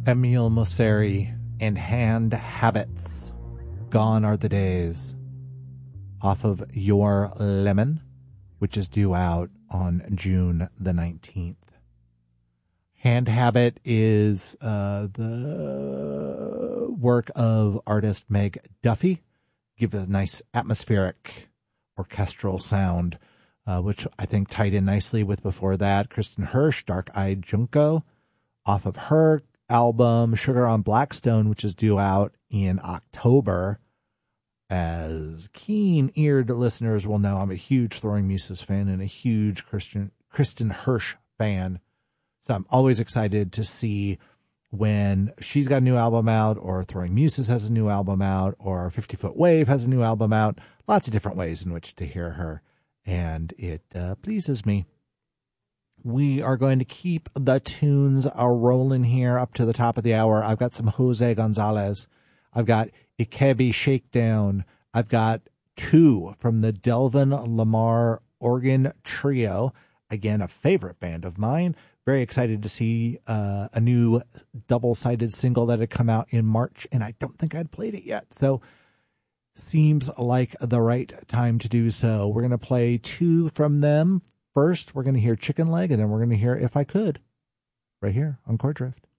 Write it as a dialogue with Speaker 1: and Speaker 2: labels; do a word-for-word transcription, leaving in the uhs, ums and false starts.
Speaker 1: Emile Mosseri and Hand Habits. Gone Are the Days. Off of Your Lemon, which is due out on June the nineteenth. Hand Habit is uh, the work of artist Meg Duffy. Give it a nice atmospheric orchestral sound, uh, which I think tied in nicely with before that. Kristen Hirsch, Dark Eyed Junko, off of her album Sugar on Blackstone, which is due out in October. As keen-eared listeners will know, I'm a huge Throwing Muses fan and a huge Christian, Kristen Hirsch fan. So I'm always excited to see when she's got a new album out, or Throwing Muses has a new album out, or fifty Foot Wave has a new album out. Lots of different ways in which to hear her, and it uh, pleases me. We are going to keep the tunes uh, rolling here up to the top of the hour. I've got some Jose Gonzalez. I've got Ikebi Shakedown. I've got two from the Delvin Lamar Organ Trio. Again, a favorite band of mine. Very excited to see uh, a new double-sided single that had come out in March, and I don't think I'd played it yet. So seems like the right time to do so. We're going to play two from them. First, we're going to hear Chicken Leg, and then we're going to hear If I Could, right here on Chord Drift.